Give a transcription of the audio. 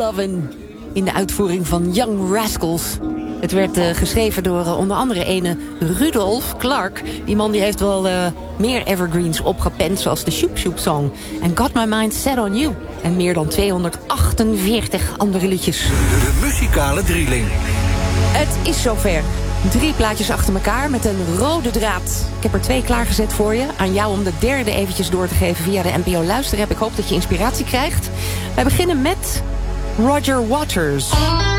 Lovin' in de uitvoering van Young Rascals. Het werd geschreven door onder andere ene Rudolph Clark. Die man die heeft wel meer evergreens opgepend, zoals de Shoop Shoop Song en Got My Mind Set On You. En meer dan 248 andere liedjes. De muzikale drieling. Het is zover. 3 plaatjes achter elkaar met een rode draad. Ik heb er 2 klaargezet voor je. Aan jou om de derde eventjes door te geven via de NPO Luisterapp. Ik hoop dat je inspiratie krijgt. Wij beginnen met Roger Waters.